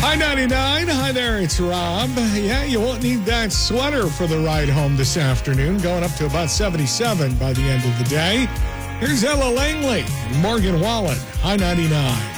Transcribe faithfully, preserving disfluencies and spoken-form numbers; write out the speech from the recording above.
Hi ninety-nine. Hi there, it's Rob. Yeah, you won't need that sweater for the ride home this afternoon. Going up to about seventy-seven by the end of the day. Here's Ella Langley and Morgan Wallen. Hi ninety-nine.